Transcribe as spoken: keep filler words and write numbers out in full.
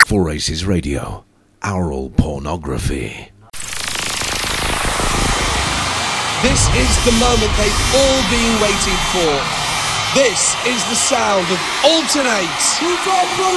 Four Aces Radio, Oral Pornography. This is the moment they've all been waiting for. This is the sound of Alternate.